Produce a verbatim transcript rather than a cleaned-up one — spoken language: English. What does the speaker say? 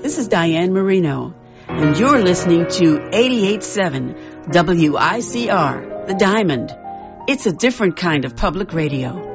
This is Diane Marino, and you're listening to eighty-eight point seven W I C R, The Diamond. It's a different kind of public radio.